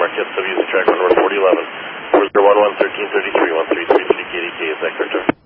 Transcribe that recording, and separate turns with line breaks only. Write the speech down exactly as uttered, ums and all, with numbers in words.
Mark, S W, track one, north forty eleven, four zero one one, thirteen thirty-three, one three three three, K D K, is that correct, sir?